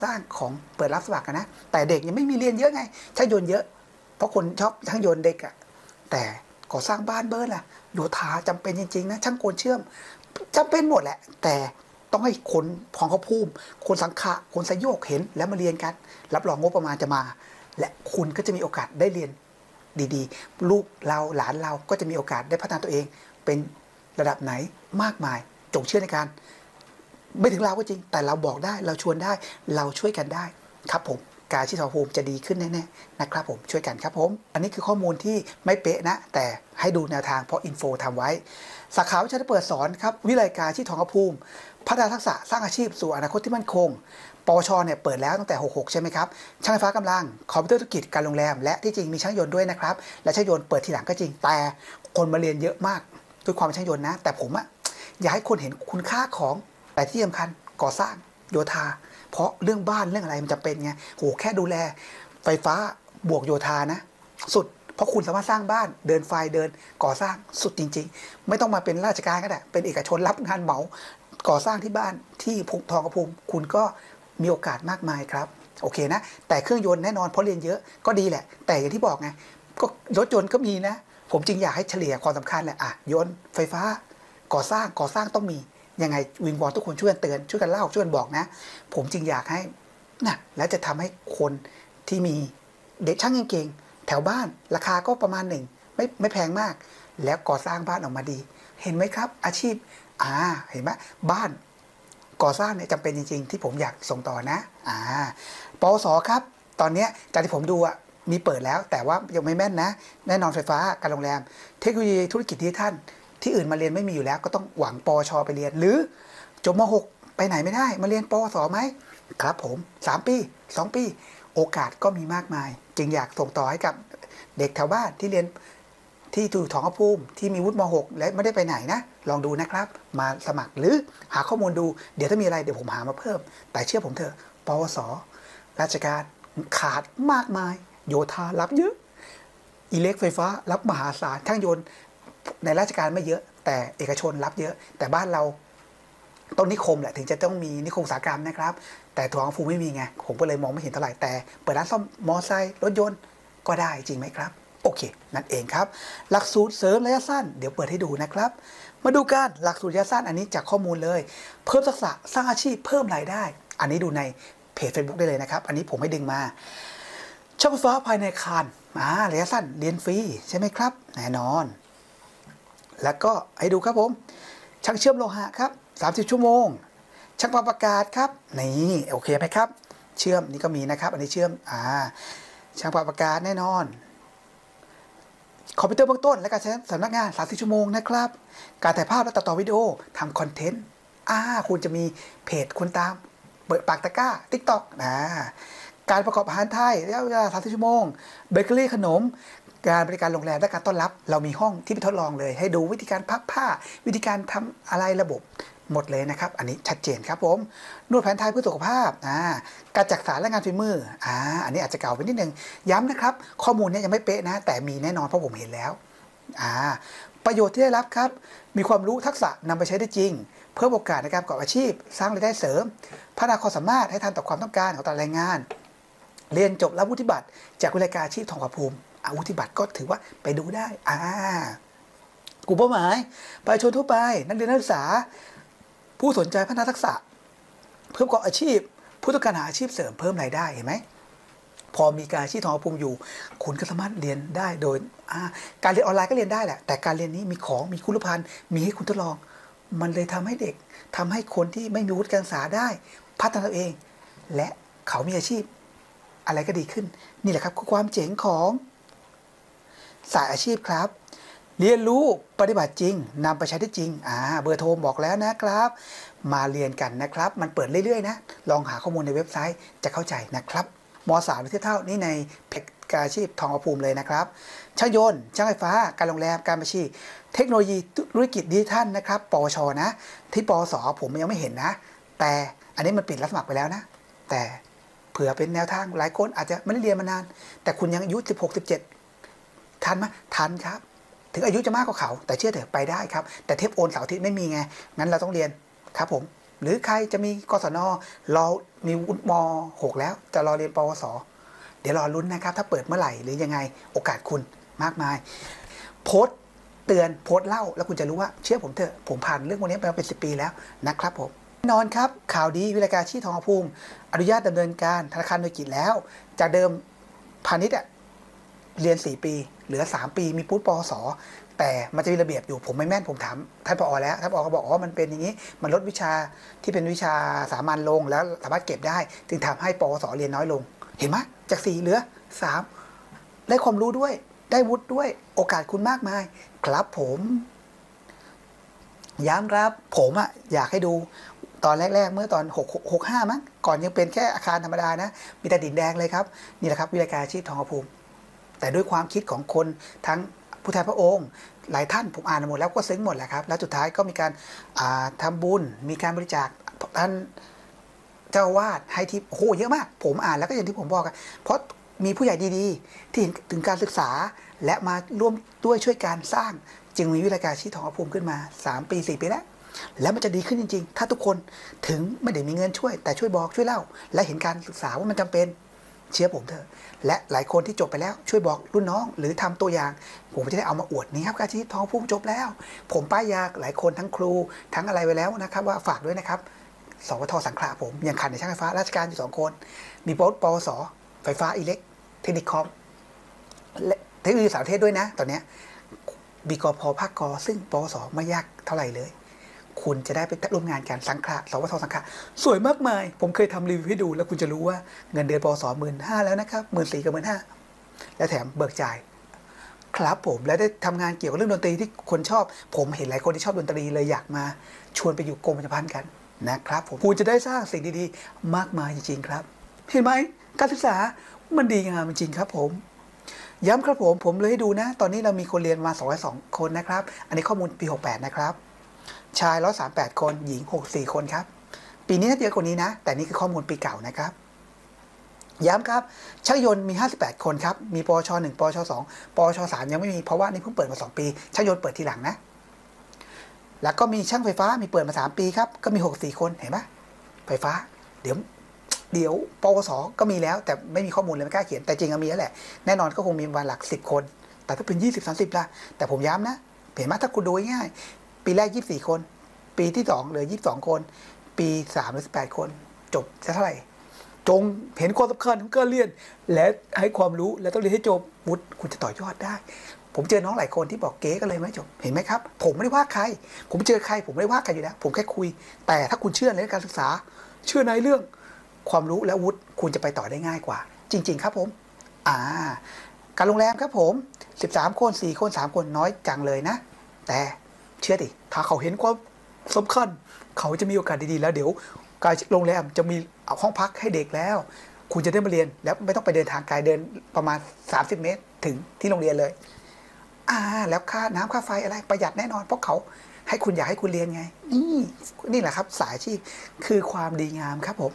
สร้างของเปิดรับสมัครกันนะแต่เด็กยังไม่มีเรียนเยอะไงช่างยนต์เยอะเพราะคนชอบช่างยนต์เด็กอะแต่ก่อสร้างบ้านเบิร์นล่ะโยธาจำเป็นจริงๆนะช่างโกนเชื่อมจำเป็นหมดแหละแต่ต้องให้คนของเขาภูมิคนสังขะคนสยโยกเห็นแล้วมาเรียนกันรับรองงบประมาณจะมาและคุณก็จะมีโอกาสได้เรียนดีๆลูกเราหลานเราก็จะมีโอกาสได้พัฒนาตัวเองเป็นระดับไหนมากมายจงเชื่อในการไม่ถึงเราก็จริงแต่เราบอกได้เราชวนได้เราช่วยกันได้ครับผมการที่ทองภูมิจะดีขึ้นแน่ๆนะครับผมช่วยกันครับผมอันนี้คือข้อมูลที่ไม่เป๊ะนะแต่ให้ดูแนวทางเพราะอินโฟทำไว้สาขาวิชาที่เปิดสอนครับวิไลการที่ทองภูมิพัฒนาทักษะสร้างอาชีพสู่อนาคตที่มั่นคงปวชเนี่ยเปิดแล้วตั้งแต่66ใช่ไหมครับช่างไฟฟ้ากำลังคอมพิวเตอร์ธุรกิจการโรงแรมและที่จริงมีช่างยนต์ด้วยนะครับและช่างยนต์เปิดทีหลังก็จริงแต่คนมาเรียนเยอะมากด้วยความเป็นช่างยนต์นะแต่ผมอะอยากให้คนเห็นคุณค่าของแต่ที่สำคัญก่อสร้างโยธาเพราะเรื่องบ้านเรื่องอะไรมันจำเป็นไงโหแค่ดูแลไฟฟ้าบวกโยธานะสุดเพราะคุณสามารถสร้างบ้านเดินไฟเดินก่อสร้างสุดจริงๆไม่ต้องมาเป็นราชการก็ได้เป็นเอกชนรับงานเหมาก่อสร้างที่บ้านที่ทองภูมิคุณก็มีโอกาสมากมายครับโอเคนะแต่เครื่องยนต์แน่นอนเพราะเรียนเยอะก็ดีแหละแต่อย่างที่บอกไงก็รถยนต์ก็มีนะผมจึงอยากให้เฉลี่ยความสำคัญแหละยนต์ไฟฟ้าก่อสร้างต้องมียังไงวิงวอนทุกคนช่วยกันเตือนช่วยกันเล่าช่วยกันบอกนะผมจึงอยากให้นะแล้วจะทำให้คนที่มีเด็กช่างเก่งๆแถวบ้านราคาก็ประมาณหนึ่งไม่แพงมากแล้วก่อสร้างบ้านออกมาดีเห็นไหมครับอาชีพเห็นไหมบ้านก่อสร้างเนี่ยจำเป็นจริงๆที่ผมอยากส่งต่อนะปวสครับตอนนี้จากที่ผมดูมีเปิดแล้วแต่ว่ายังไม่แม่นนะแน่นอนไฟฟ้าการโรงแรมเทคโนโลยีธุรกิจที่ท่านที่อื่นมาเรียนไม่มีอยู่แล้วก็ต้องหวังปวชไปเรียนหรือจบม.6 ไปไหนไม่ได้มาเรียนปวสไหมครับผม3 ปี2 ปีโอกาสก็มีมากมายจึงอยากส่งต่อให้กับเด็กแถวบ้านที่เรียนที่ถูกทองภูมิที่มีวุฒิม.6 และไม่ได้ไปไหนนะลองดูนะครับมาสมัครหรือหาข้อมูลดูเดี๋ยวถ้ามีอะไรเดี๋ยวผมหามาเพิ่มแต่เชื่อผมเถอะปวสราชการขาดมากมายโยธารับเยอะอิเล็กไฟฟ้ารับมหาศาลช่างยนต์ในราชการไม่เยอะแต่เอกชนรับเยอะแต่บ้านเราต้นนิคมแหละถึงจะต้องมีนิคมอุตสาหกรรมนะครับแต่ทองภูมิไม่มีไงผมก็เลยมองไม่เห็นเท่าไหร่แต่เปิดร้านซ่อมมอเตอร์ไซค์รถยนต์ก็ได้จริงไหมครับโอเคนั่นเองครับหลักสูตรเสริมระยะสั้นเดี๋ยวเปิดให้ดูนะครับมาดูกันหลักสูตรระยะสั้นอันนี้จากข้อมูลเลยเพิ่มทักษะสร้างอาชีพเพิ่มรายได้อันนี้ดูในเพจ Facebook ได้เลยนะครับอันนี้ผมให้ดึงมาช่างไฟฟ้าภายในอาคารระยะสั้นเรียนฟรีใช่ไหมครับแน่นอนแล้วก็ให้ดูครับผมช่างเชื่อมโลหะครับ30 ชั่วโมงช่างปรับอากาศครับนี่โอเคไหมครับเชื่อมนี่ก็มีนะครับอันนี้เชื่อมช่างปรับอากาศแน่นอนคอมพิวเตอร์เบื้องต้นและการใช้สำนักงาน30 ชั่วโมงนะครับการถ่ายภาพและตัดต่อวิดีโอทำคอนเทนต์คุณจะมีเพจคุณตามเปิดปากตะกร้า TikTok การประกอบอาหารไทยระยะเวลา30 ชั่วโมงเบเกอรี่ขนมการบริการโรงแรมและการต้อนรับเรามีห้องที่ไปทดลองเลยให้ดูวิธีการพับผ้าวิธีการทำอะไรระบบหมดเลยนะครับอันนี้ชัดเจนครับผมนวดแผนไทยเพื่อสุขภาพการจักสารและงานฝีมืออันนี้อาจจะเก่าไปนิดนึงย้ำนะครับข้อมูลนี้ยังไม่เป๊ะนะแต่มีแน่นอนเพราะผมเห็นแล้วประโยชน์ที่ได้รับครับมีความรู้ทักษะนำไปใช้ได้จริงเพิ่มโอกาสในการประกอบอาชีพสร้างรายได้เสริมพัฒนาความสามารถให้ทันต่อความต้องการของตลาดแรงงานเรียนจบรับวุฒิบัตรจากวิทยาการอาชีพทองภูมิวุฒิบัตรก็ถือว่าไปดูได้กลุ่มเป้าหมายประชาชนทั่วไปนักเรียนนักศึกษาผู้สนใจพัฒนาทักษะเพิ่มประกอบอาชีพผู้ต้องการหาอาชีพเสริมเพิ่มรายได้เห็นไหมพอมีการอาชีพทองภูมิอยู่คุณก็สามารถเรียนได้โดยการเรียนออนไลน์ก็เรียนได้แหละแต่การเรียนนี้มีของมีคุณภัณฑ์มีให้คุณทดลองมันเลยทำให้เด็กทำให้คนที่ไม่มีวุฒิการศึกษาได้พัฒนาตัวเองและเขามีอาชีพอะไรก็ดีขึ้นนี่แหละครับคือความเจ๋งของสายอาชีพครับเรียนรู้ปฏิบัติจริงนำไปใช้ได้จริงเบอร์โทรบอกแล้วนะครับมาเรียนกันนะครับมันเปิดเรื่อยๆนะลองหาข้อมูลในเว็บไซต์จะเข้าใจนะครับม.3 เทียบเท่านี่ในเพจการอาชีพทองภูมิเลยนะครับช่างยนต์ช่างไฟฟ้าการโรงแรมการบัญชีเทคโนโลยีธุรกิจดิจิทัลนะครับปวชนะที่ปวสผมยังไม่เห็นนะแต่อันนี้มันปิดรับสมัครไปแล้วนะแต่เผื่อเป็นแนวทางหลายคนอาจจะไม่ได้เรียนมานานแต่คุณยังอายุ16-17ทันไหมทันครับถึงอายุจะมากกว่าเขาแต่เชื่อเถอะไปได้ครับแต่เทปโอนเสาร์อาทิตย์ไม่มีไงงั้นเราต้องเรียนครับผมหรือใครจะมีกศนรอมีวุฒิม.6 แล้วจะรอเรียนปวสเดี๋ยวรอลุ้นนะครับถ้าเปิดเมื่อไหร่หรือยังไงโอกาสคุณมากมายโพสต์เตือนโพสต์เล่าแล้วคุณจะรู้ว่าเชื่อผมเถอะผมผ่านเรื่องพวกนี้มาเป็น10 ปีแล้วนะครับผมแน่นอนครับข่าวดีวิทยาการชีพทองภูมิอนุญาตดำเนินการธนาคารหน่วยกิจแล้วจากเดิมพาณิชย์เรียน4 ปีเหลือ3 ปีมีปุ๊บปวสแต่มันจะมีระเบียบอยู่ผมไม่แม่นผมถามท่านผอ.แล้วท่านผอ.ก็บอกมันเป็นอย่างนี้มันลดวิชาที่เป็นวิชาสามัญลงแล้วสามารถเก็บได้จึงทำให้ปวสเรียนน้อยลงเห็นไหมจาก4เหลือ3ได้ความรู้ด้วยได้วุฒิด้วยโอกาสคุณมากมายครับผมย้ำครับผมอยากให้ดูตอนแรกๆเมื่อตอน65มั้งก่อนยังเป็นแค่อาคารธรรมดานะมีแต่ดินแดงเลยครับนี่แหละครับวิทยาการอาชีพทองภูมิแต่ด้วยความคิดของคนทั้งผู้แทนพระองค์หลายท่านผมอ่านหมดแล้วก็ซึ้งหมดแหละครับแล้วสุดท้ายก็มีการทำบุญมีการบริจาคท่านเจ้าวาดให้ที่โอ้โหเยอะมากผมอ่านแล้วก็อย่างที่ผมบอกเพราะมีผู้ใหญ่ดีๆที่เห็นถึงการศึกษาและมาร่วมด้วยช่วยการสร้างจึงมีวิทยาการอาชีพทองภูมิขึ้นมา3 ปี 4 ปีแล้วมันจะดีขึ้นจริงๆถ้าทุกคนถึงไม่ได้มีเงินช่วยแต่ช่วยบอกช่วยเล่าและเห็นการศึกษาว่ามันจำเป็นเชื่อผมเถอะและหลายคนที่จบไปแล้วช่วยบอกรุ่นน้องหรือทำตัวอย่างผมจะได้เอามาอวดนี่ครับการอาชีพทองภูมิจบแล้วผมป้ายยาหลายคนทั้งครูทั้งอะไรไว้แล้วนะครับว่าฝากด้วยนะครับสวท.สังขละผมยังขันในช่างไฟฟ้าราชการอยู่2 คนมีปวสไฟฟ้าอิเล็กเทคนิคคอมและเทคโนโลยีสารสนเทศด้วยนะตอนนี้บีกพ.ภาคก.ซึ่งปวสไม่ยากเท่าไหร่เลยคุณจะได้ไปร่วมงานกันสังขละสวท.สังขละสวยมากมายผมเคยทำรีวิวให้ดูแล้วคุณจะรู้ว่าเงินเดือนปวส15,000แล้วนะครับ14,000กับ15,000แล้วแถมเบิกจ่ายครับผมแล้วได้ทำงานเกี่ยวกับเรื่องดนตรีที่คนชอบผมเห็นหลายคนที่ชอบดนตรีเลยอยากมาชวนไปอยู่กรมประชาสัมพันธ์กันนะครับผมคุณจะได้สร้างสิ่งดีๆมากมายจริงๆครับเห็นไหมการศึกษามันดีงามจริงๆครับผมย้ำครับผมเลยให้ดูนะตอนนี้เรามีคนเรียนมา202 คนนะครับอันนี้ข้อมูลปี68นะครับชาย138 คนหญิง64 คนครับปีนี้น่าจะเยอะกว่านี้นะแต่นี่คือข้อมูลปีเก่านะครับย้ำครับช่างยนต์มี58 คนครับมีปวช1ปวช2ปวช3ยังไม่มีเพราะว่านี่เพิ่งเปิดมา2 ปีช่างยนต์เปิดทีหลังนะแล้วก็มีช่างไฟฟ้ามีเปิดมา3 ปีครับก็มี64 คนเห็นไหมไฟฟ้าเดี๋ยวปวสก็มีแล้วแต่ไม่มีข้อมูลเลยไม่กล้าเขียนแต่จริงมีแล้วแหละแน่นอนก็คงมีวันหลัก10 คนแต่ถ้าเป็น20-30ล่ะแต่ผมย้ำนะเห็นไหมถ้าคุณดูง่ายปีแรก24 คนปีที่2เหลือ22 คนปี3เหลือ18 คนจบจะเท่าไหร่จงเห็นความสำคัญของการเรียนและให้ความรู้และต้องเรียนให้จบวุฒิคุณจะต่อยอดได้ผมเจอน้องหลายคนที่บอกเก๊ก็เลยไม่จบเห็นไหมครับผมไม่ได้ว่าใครผมเจอใครผมไม่ได้ว่าใครอยู่แล้วผมแค่คุยแต่ถ้าคุณเชื่อในเรื่องการศึกษาเชื่อในเรื่องความรู้และวุฒิคุณจะไปต่อได้ง่ายกว่าจริงๆครับผมการโรงแรมครับผม13 คน4 คน3 คนน้อยจังเลยนะแต่เชื่อดิถ้าเขาเห็นความสำคัญเขาจะมีโอกาสดีๆแล้วเดี๋ยวการโรงแรมจะมีเอาห้องพักให้เด็กแล้วคุณจะได้มาเรียนแล้วไม่ต้องไปเดินทางไกลเดินประมาณ30 เมตรถึงที่โรงเรียนเลยแล้วค่าน้ำค่าไฟอะไรประหยัดแน่นอนเพราะเขาให้คุณอยากให้คุณเรียนไงนี่แหละครับสายอาชีพคือความดีงามครับผม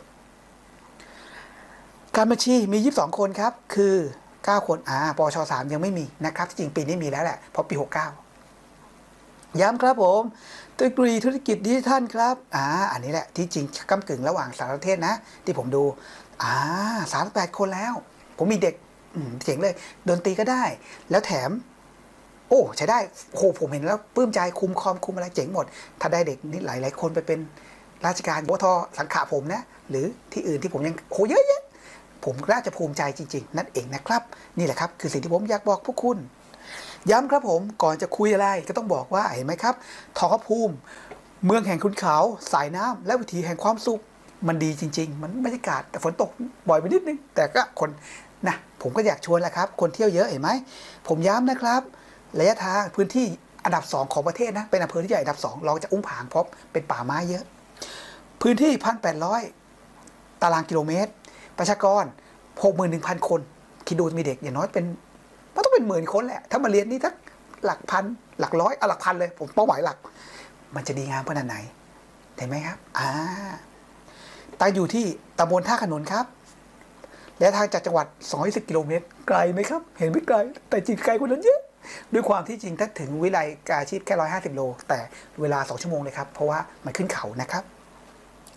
การบัญชีมี22 คนครับคือ9 คนปวช3ยังไม่มีนะครับจริงปีนี้มีแล้วแหละเพราะปี69ย้ำครับผมเทคโนโลยีธุรกิจดิจิทัลครับอันนี้แหละที่จริงก้ำกึ่งระหว่างสารเทศนะที่ผมดู38 คนแล้วผมมีเด็กเจ๋งเลยดนตรีก็ได้แล้วแถมโอ้ใช้ได้โหผมเห็นแล้วปลื้มใจคุมคอมคุมอะไรเจ๋งหมดถ้าได้เด็กนี่หลายคนไปเป็นราชการปวทสังขะผมนะหรือที่อื่นที่ผมยังโหเยอะๆผมน่าจะภูมิใจจริงๆนั่นเองนะครับนี่แหละครับคือสิ่งที่ผมอยากบอกพวกคุณย้ำครับผมก่อนจะคุยอะไรก็ต้องบอกว่าเห็นไหมครับทองภูมิเมืองแห่งขุนเขาสายน้ำและวิถีแห่งความสุขมันดีจริงๆมันบรรยากาศแต่ฝนตกบ่อยไปนิดนึงแต่ก็คนนะผมก็อยากชวนแหละครับคนเที่ยวเยอะเห็นไหมผมย้ำนะครับระยะทางพื้นที่อันดับ2ของประเทศนะเป็นอำเภอที่ใหญ่อันดับ2รองจากอุ้มผางเพราะเป็นป่าไม้เยอะพื้นที่ 1,800 ตารางกิโลเมตรประชากร 61,000 คนคิดดูมีเด็กอย่างน้อยเป็นมันต้องเป็น10,000 คนแหละถ้ามาเรียนนี่ถ้าหลักพันหลักร้อยหลักพันเลยผมเป้าหมายหลักมันจะดีงามขนาดไหนเห็นไหมครับตั้งอยู่ที่ตำบลท่าขนุนครับระยะทางจากจังหวัด210 กิโลเมตรไกลไหมครับเห็นไม่ไกลแต่จริงไกลกว่านั้นเยอะด้วยความที่จริงถ้าถึงวิไลอาชีพแค่150 โลแต่เวลา2 ชั่วโมงเลยครับเพราะว่ามันขึ้นเขานะครับ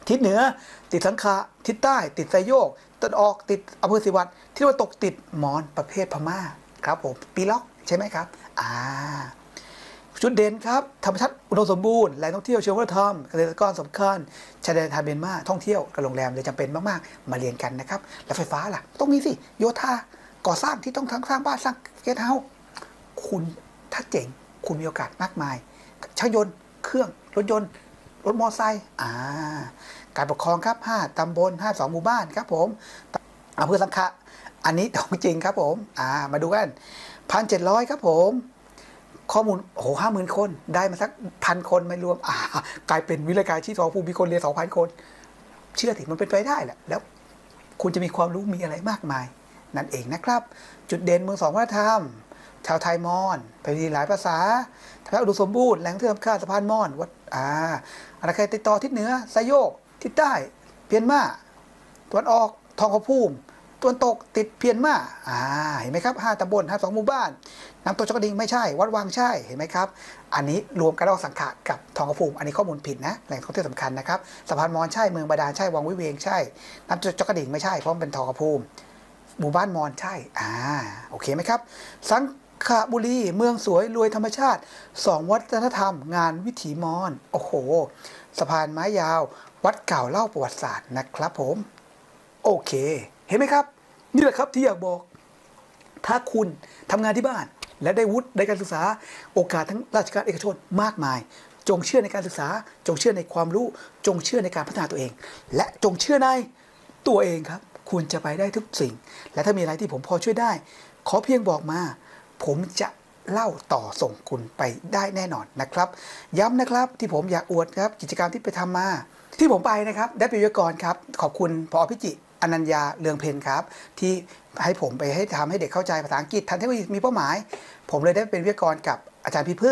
ทิศเหนือติดสังขะทิศใต้ติดไซโยกตะวันออกติดอำเภอศิวัตรทิศตะวันตกติดมอญประเภทพม่าครับผมปีล็อกใช่ไหมครับจุดเด่นครับธรรมชาติอุดมสมบูรณ์แหล่งท่องเที่ยวเชิงวัฒนธรรมเกษตรกรสำคัญชายแดนไทยเมียนมาท่องเที่ยวกับโรงแรมเลยจำเป็นมากๆมาเรียนกันนะครับแล้วไฟฟ้าล่ะต้องมีสิโยธาก่อสร้างที่ต้องทั้งสร้างบ้านสร้างเกสต์เฮาส์คุณถ้าเจ๋งคุณมีโอกาสมากมายช่างยนต์เครื่องรถยนต์รถมอเตอร์ไซค์การปกครองครับ5ตำบล52หมู่บ้านครับผมอำเภอสังขะอันนี้ของจริงครับผมมาดูกัน1,700ครับผมข้อมูล50,000 คนได้มาสัก1,000 คนไม่รวมกลายเป็นวิทยาการที่ทองภูมิมีคนเรียน 2,000 คนเชื่อถึงมันเป็นไปได้แหละแล้วคุณจะมีความรู้มีอะไรมากมายนั่นเองนะครับจุดเด่นเมืองสองวัฒนธรรมชาวไทยมอญไปมีหลายภาษาทางอุดมสมบูรณ์แหล่งท่องเที่ยวสะพานมอญวัดอะไรใครติดต่อทิศเหนือไซโยกทิศใต้เพียนมาตะวันออกทองผาภูมิตะวันตกติดเพียนมาเห็นไหมครับ5ตำบล52หมู่บ้านน้ำตกจักรดิ่งไม่ใช่วัดวังใช่เห็นไหมครับอันนี้รวมกันระหว่างสังขะกับทองผาภูมิอันนี้ข้อมูลผิดนะแหล่งท่องเที่ยวสำคัญนะครับสะพานมอญใช่เมืองบาดาลใช่วังวิเวงใช่น้ำตกจักรดิ่งไม่ใช่เพราะมันเป็นทองผาภูมิหมู่บ้านมอญใช่โอเคไหมครับสังขบุรีเมืองสวยรวยธรรมชาติ2วัฒนธรรมงานวิถีมอญโอ้โหสะพานไม้ยาววัดเก่าเล่าประวัติศาสตร์นะครับผมโอเคเห็นไหมครับนี่แหละครับที่อยากบอกถ้าคุณทำงานที่บ้านและได้วุฒิในการศึกษาโอกาสทั้งราชการเอกชนมากมายจงเชื่อในการศึกษาจงเชื่อในความรู้จงเชื่อในการพัฒนาตัวเองและจงเชื่อในตัวเองครับคุณจะไปได้ทุกสิ่งและถ้ามีอะไรที่ผมพอช่วยได้ขอเพียงบอกมาผมจะเล่าต่อส่งคุณไปได้แน่นอนนะครับย้ำนะครับที่ผมอยากอวดครับกิจกรรมที่ไปทำมาที่ผมไปนะครับได้เป็นวิทยากรครับขอบคุณผอ.พิจิตรอนัญญาเรืองเพ็ญครับที่ให้ผมไปให้ทำให้เด็กเข้าใจภาษาอังกฤษทันเทคโนโลยีมีเป้าหมายผมเลยได้เป็นวิทยากรกับอาจารย์พี่พึ่ง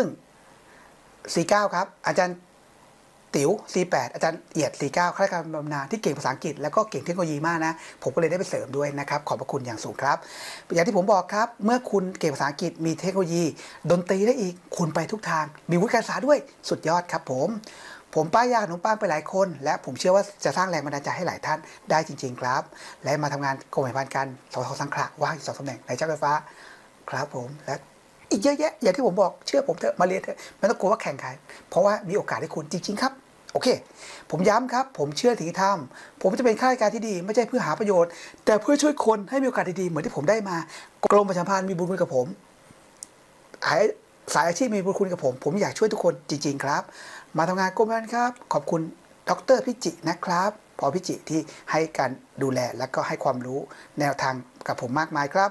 49ครับอาจารย์ติ๋ว48อาจารย์เอียด49ข้าราชการบำนาญที่เก่งภาษาอังกฤษแล้วก็เก่งเทคโนโลยีมากนะผมก็เลยได้ไปเสริมด้วยนะครับขอบพระคุณอย่างสูงครับอย่างที่ผมบอกครับเมื่อคุณเก่งภาษาอังกฤษมีเทคโนโลยีดนตรีได้อีกคุณไปทุกทางมีวุฒิการศึกษาด้วยสุดยอดครับผมป้ายยาขนมปังไปหลายคนและผมเชื่อว่าจะสร้างแรงบันดาลใจให้หลายท่านได้จริงๆครับและมาทำงานกรมแห่งพันการสทสังขละว่างอีก2 ตำแหน่งในเจ้าไฟฟ้าครับผมและอีกเยอะแยะอย่างที่ผมบอกเชื่อผมเถอะมาเรียนเถอะไม่ต้องกลัวว่าแข่งขันเพราะว่ามีโอกาสให้คุณจริงๆครับโอเคผมย้ำครับผมเชื่อสิ่งที่ทำผมจะเป็นข้าราชการที่ดีไม่ใช่เพื่อหาประโยชน์แต่เพื่อช่วยคนให้มีโอกาสดีๆเหมือนที่ผมได้มากรมประชาสัมพันธ์มีบุญคุณกับผมสายอาชีพมีบุญคุณกับผมอยากช่วยทุกคนจริงๆครับมาทำงานกรมนั้นครับขอบคุณดร.พิจินะครับผอ.พิจิที่ให้การดูแลและก็ให้ความรู้แนวทางกับผมมากมายครับ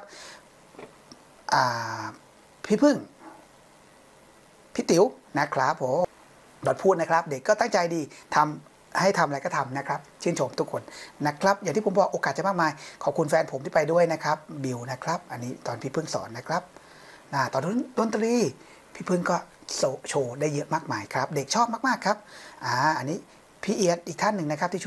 พี่พึ่งพี่ติ๋วนะครับผมดอดพูดนะครับเด็กก็ตั้งใจดีทำให้ทำอะไรก็ทำนะครับชื่นชมทุกคนนะครับอย่างที่ผมบอกโอกาสจะมากมายขอบคุณแฟนผมที่ไปด้วยนะครับบิวนะครับอันนี้ตอนพี่พึ่งสอนนะครับตอนดนตรีพี่พึ่งก็โชว์ได้เยอะมากมายครับเด็กชอบมากๆครับอันนี้พี่เอียดอีกท่านหนึ่งนะครับที่